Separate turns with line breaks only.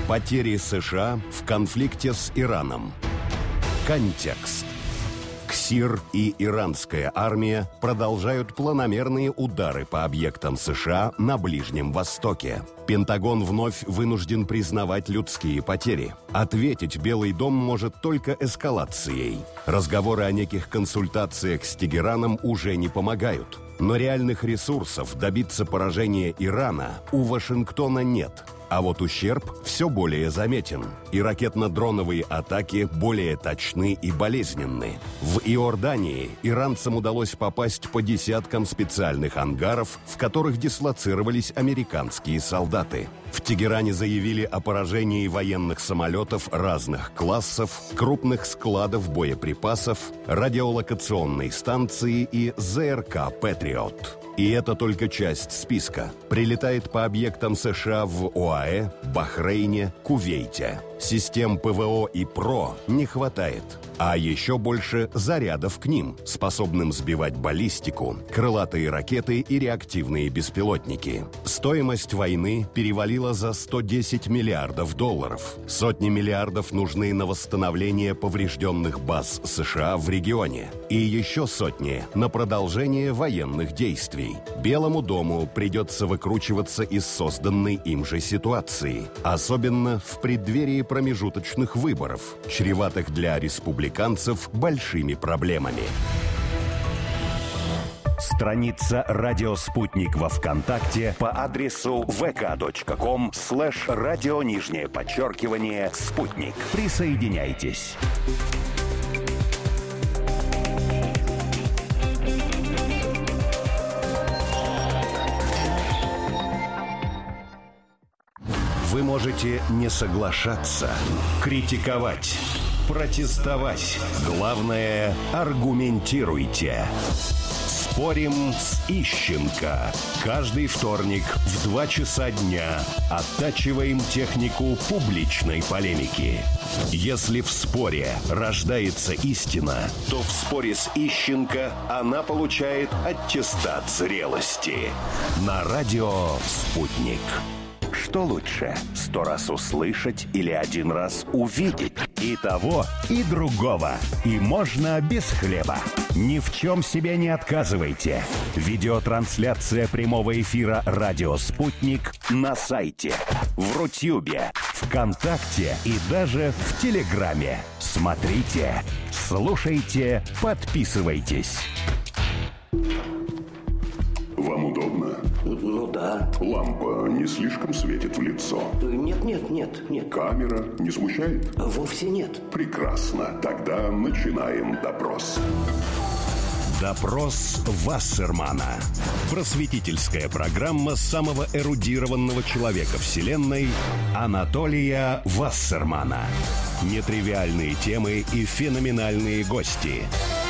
Потери США в конфликте с Ираном. Контекст. КСИР и иранская армия продолжают планомерные удары по объектам США на Ближнем Востоке. Пентагон вновь вынужден признавать людские потери. Ответить Белый дом может только эскалацией. Разговоры о неких консультациях с Тегераном уже не помогают. Но реальных ресурсов добиться поражения Ирана у Вашингтона нет. А вот ущерб все более заметен, и ракетно-дроновые атаки более точны и болезненны. В Иордании иранцам удалось попасть по десяткам специальных ангаров, в которых дислоцировались американские солдаты. В Тегеране заявили о поражении военных самолетов разных классов, крупных складов боеприпасов, радиолокационной станции и ЗРК «Патриот». И это только часть списка. Прилетает по объектам США в ОАЭ, Бахрейне, Кувейте. Систем ПВО и ПРО не хватает. А еще больше зарядов к ним, способным сбивать баллистику, крылатые ракеты и реактивные беспилотники. Стоимость войны перевалила за $110 миллиардов. Сотни миллиардов нужны на восстановление поврежденных баз США в регионе. И еще сотни на продолжение военных действий. Белому дому придется выкручиваться из созданной им же ситуации. Особенно в преддверии промежуточных выборов, чреватых для республиканцев большими проблемами.
Страница «Радио Спутник» во ВКонтакте по адресу vk.com/радио_спутник. Присоединяйтесь.
Вы можете не соглашаться, критиковать, протестовать. Главное, аргументируйте. Спорим с Ищенко. Каждый вторник в 2 часа дня оттачиваем технику публичной полемики. Если в споре рождается истина, то в споре с Ищенко она получает аттестат зрелости. На радио «Спутник».
Что лучше, 100 раз услышать или 1 раз увидеть? И того, и другого. И можно без хлеба. Ни в чем себе не отказывайте. Видеотрансляция прямого эфира «Радио Спутник» на сайте, в Рутюбе, ВКонтакте и даже в Телеграме. Смотрите, слушайте, подписывайтесь.
Вам удобно?
Ну да.
Лампа не слишком светит в лицо?
Нет.
Камера не смущает?
Вовсе нет.
Прекрасно. Тогда начинаем допрос.
Допрос Вассермана. Просветительская программа самого эрудированного человека Вселенной Анатолия Вассермана. Нетривиальные темы и феноменальные гости.